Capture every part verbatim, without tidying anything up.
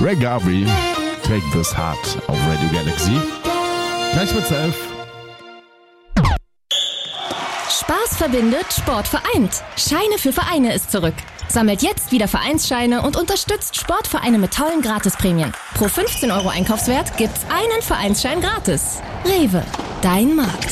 Ray Garvey, Take This Heart auf Radio Galaxy. Gleich mit elf. Spaß verbindet, Sport vereint. Scheine für Vereine ist zurück. Sammelt jetzt wieder Vereinsscheine und unterstützt Sportvereine mit tollen Gratisprämien. Pro fünfzehn Euro Einkaufswert gibt's einen Vereinsschein gratis. Rewe, dein Markt.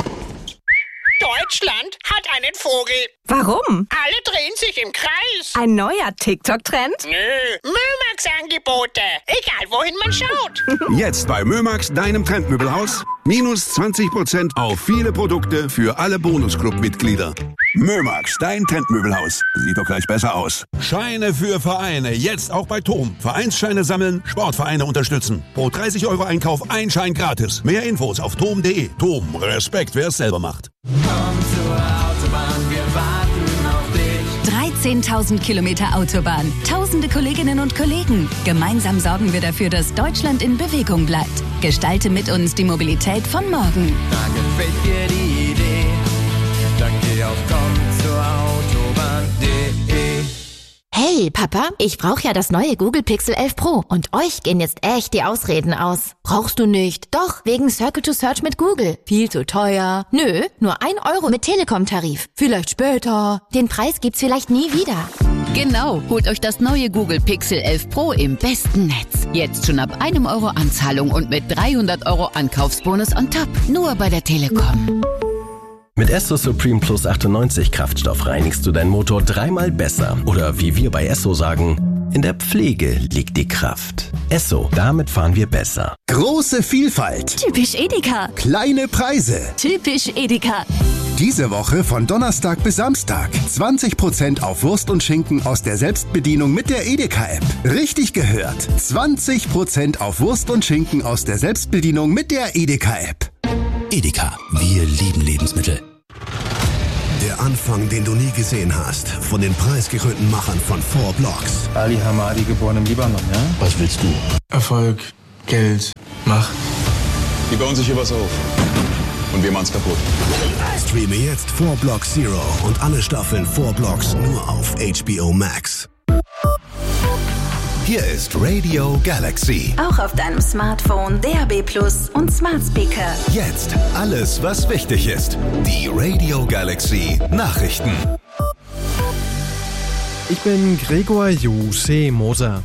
Deutschland hat einen Vogel. Warum? Alle drehen sich im Kreis. Ein neuer TikTok-Trend? Nö, Mömax-Angebote. Egal, wohin man schaut. Jetzt bei Mömax, deinem Trendmöbelhaus. Minus zwanzig Prozent auf viele Produkte für alle Bonusclub-Mitglieder. Mömax, dein Trendmöbelhaus. Sieht doch gleich besser aus. Scheine für Vereine. Jetzt auch bei Tom. Vereinsscheine sammeln, Sportvereine unterstützen. Pro dreißig Euro Einkauf ein Schein gratis. Mehr Infos auf tom punkt de. Tom, Respekt, wer es selber macht. Komm zur Autobahn, wir warten auf dich. dreizehntausend Kilometer Autobahn, tausende Kolleginnen und Kollegen. Gemeinsam sorgen wir dafür, dass Deutschland in Bewegung bleibt. Gestalte mit uns die Mobilität von morgen. Da gefällt dir die Idee, dann geh auf komm zur Autobahn punkt de. Hey Papa, ich brauche ja das neue Google Pixel elf Pro und euch gehen jetzt echt die Ausreden aus. Brauchst du nicht? Doch, wegen Circle to Search mit Google. Viel zu teuer. Nö, nur ein Euro mit Telekom-Tarif. Vielleicht später. Den Preis gibt's vielleicht nie wieder. Genau, holt euch das neue Google Pixel elf Pro im besten Netz. Jetzt schon ab einem Euro Anzahlung und mit dreihundert Euro Ankaufsbonus on top. Nur bei der Telekom. Mit Esso Supreme Plus achtundneunzig Kraftstoff reinigst du deinen Motor dreimal besser. Oder wie wir bei Esso sagen, in der Pflege liegt die Kraft. Esso, damit fahren wir besser. Große Vielfalt. Typisch Edeka. Kleine Preise. Typisch Edeka. Diese Woche von Donnerstag bis Samstag. zwanzig Prozent auf Wurst und Schinken aus der Selbstbedienung mit der Edeka-App. Richtig gehört. zwanzig Prozent auf Wurst und Schinken aus der Selbstbedienung mit der Edeka-App. Edeka, wir lieben Lebensmittel. Der Anfang, den du nie gesehen hast, von den preisgekrönten Machern von Four Blocks. Ali Hamadi, geboren im Libanon, ja? Was willst du? Erfolg, Geld, Macht. Die bauen sich hier was auf. Und wir machen's kaputt. Streame jetzt Four Blocks Zero und alle Staffeln Four Blocks nur auf H B O Max. Hier ist Radio Galaxy. Auch auf deinem Smartphone, D A B Plus und Smart Speaker. Jetzt alles, was wichtig ist. Die Radio Galaxy Nachrichten. Ich bin Gregor Juse Moser.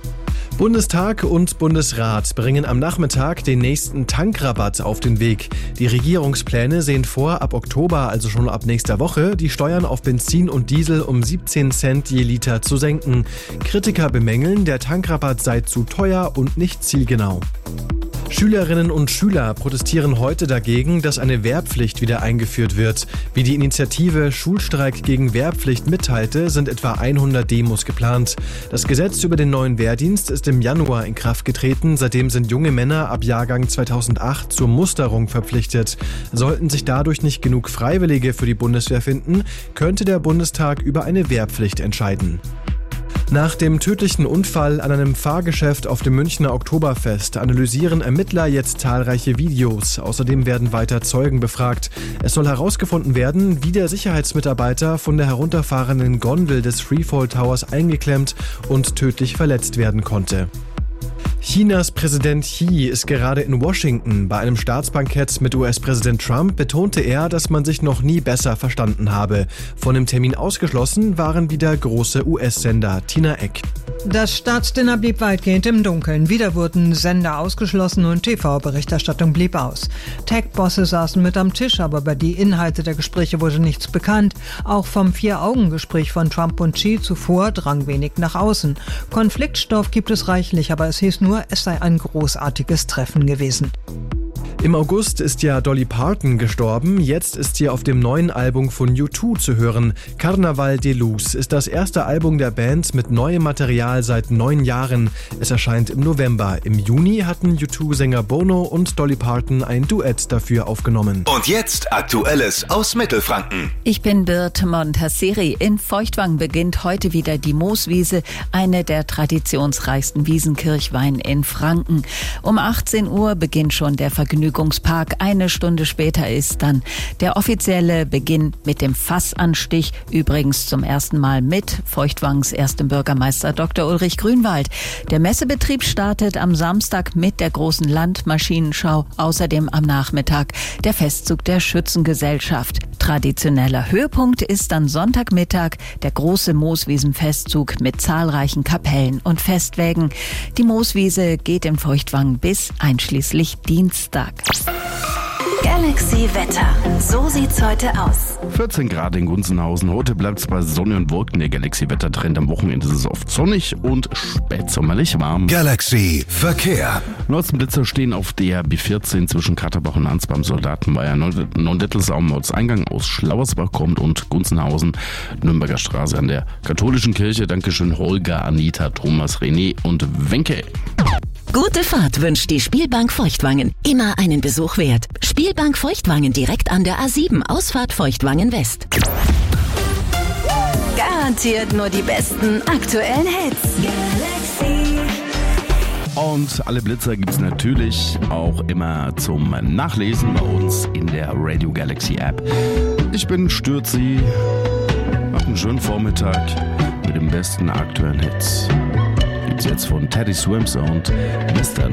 Bundestag und Bundesrat bringen am Nachmittag den nächsten Tankrabatt auf den Weg. Die Regierungspläne sehen vor, ab Oktober, also schon ab nächster Woche, die Steuern auf Benzin und Diesel um siebzehn Cent je Liter zu senken. Kritiker bemängeln, der Tankrabatt sei zu teuer und nicht zielgenau. Schülerinnen und Schüler protestieren heute dagegen, dass eine Wehrpflicht wieder eingeführt wird. Wie die Initiative Schulstreik gegen Wehrpflicht mitteilte, sind etwa hundert Demos geplant. Das Gesetz über den neuen Wehrdienst ist im Januar in Kraft getreten. Seitdem sind junge Männer ab Jahrgang zweitausendacht zur Musterung verpflichtet. Sollten sich dadurch nicht genug Freiwillige für die Bundeswehr finden, könnte der Bundestag über eine Wehrpflicht entscheiden. Nach dem tödlichen Unfall an einem Fahrgeschäft auf dem Münchner Oktoberfest analysieren Ermittler jetzt zahlreiche Videos. Außerdem werden weiter Zeugen befragt. Es soll herausgefunden werden, wie der Sicherheitsmitarbeiter von der herunterfahrenden Gondel des Freefall Towers eingeklemmt und tödlich verletzt werden konnte. Chinas Präsident Xi ist gerade in Washington. Bei einem Staatsbankett mit U S-Präsident Trump betonte er, dass man sich noch nie besser verstanden habe. Von dem Termin ausgeschlossen waren wieder große U S-Sender. Tina Eck. Das Staatsdinner blieb weitgehend im Dunkeln. Wieder wurden Sender ausgeschlossen und T V-Berichterstattung blieb aus. Tech-Bosse saßen mit am Tisch, aber über die Inhalte der Gespräche wurde nichts bekannt. Auch vom Vier-Augen-Gespräch von Trump und Xi zuvor drang wenig nach außen. Konfliktstoff gibt es reichlich, aber es hieß nur, es sei ein großartiges Treffen gewesen. Im August ist ja Dolly Parton gestorben. Jetzt ist sie auf dem neuen Album von U zwei zu hören. Carnaval de Luz ist das erste Album der Band mit neuem Material seit neun Jahren. Es erscheint im November. Im Juni hatten U zwei-Sänger Bono und Dolly Parton ein Duett dafür aufgenommen. Und jetzt Aktuelles aus Mittelfranken. Ich bin Birte Montasseri. In Feuchtwangen beginnt heute wieder die Mooswiese, eine der traditionsreichsten Wiesenkirchweih in Franken. Um achtzehn Uhr beginnt schon der Vergnügungspark Vergnügungspark. Eine Stunde später ist dann der offizielle Beginn mit dem Fassanstich. Übrigens zum ersten Mal mit Feuchtwangens erstem Bürgermeister Doktor Ulrich Grünwald. Der Messebetrieb startet am Samstag mit der großen Landmaschinenschau. Außerdem am Nachmittag der Festzug der Schützengesellschaft. Traditioneller Höhepunkt ist dann Sonntagmittag der große Mooswiesenfestzug mit zahlreichen Kapellen und Festwägen. Die Mooswiese geht in Feuchtwangen bis einschließlich Dienstag. Galaxy Wetter. So sieht's heute aus. vierzehn Grad in Gunzenhausen. Heute bleibt es bei Sonne und Wolken. Der Galaxy-Wettertrend. Am Wochenende ist es oft sonnig und spätsommerlich warm. Galaxy Verkehr. Nordblitzer stehen auf der B vierzehn zwischen Katterbach und Ansbach am Soldatenweiher. Neudettelsau Ortseingang aus Schlauersbach kommt und Gunzenhausen, Nürnberger Straße an der katholischen Kirche. Dankeschön Holger, Anita, Thomas, René und Wenke. Gute Fahrt wünscht die Spielbank Feuchtwangen. Immer einen Besuch wert. Spielbank Feuchtwangen direkt an der A sieben, Ausfahrt Feuchtwangen West. Garantiert nur die besten aktuellen Hits. Galaxy. Und alle Blitzer gibt es natürlich auch immer zum Nachlesen bei uns in der Radio Galaxy App. Ich bin Stürzi. Habt einen schönen Vormittag mit den besten aktuellen Hits. Gibt's jetzt von Teddy Swims und Mister